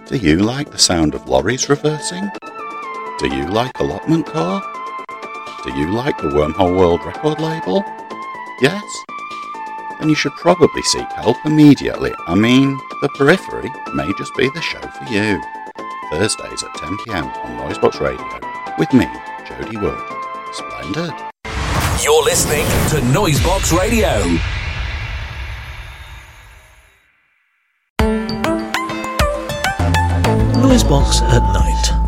Do you like the sound of lorries reversing? Do you like Allotment Core? Do you like the Wormhole World record label? Yes? Then you should probably seek help immediately. I mean, the Periphery may just be the show for you. Thursdays at 10 PM on Noisebox Radio with me, Jody Wood. Splendid. You're listening to Noisebox Radio. Noisebox at night.